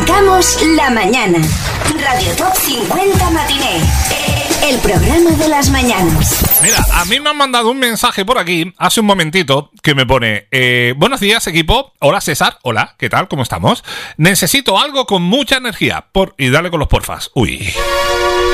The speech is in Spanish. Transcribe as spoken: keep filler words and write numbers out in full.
marcamos la mañana. Radio Top cincuenta Matiné, el programa de las mañanas. Mira, a mí me han mandado un mensaje por aquí hace un momentito que me pone eh, buenos días, equipo. Hola, César. Hola, ¿qué tal? ¿Cómo estamos? Necesito algo con mucha energía. Por... Y dale con los porfas. Uy...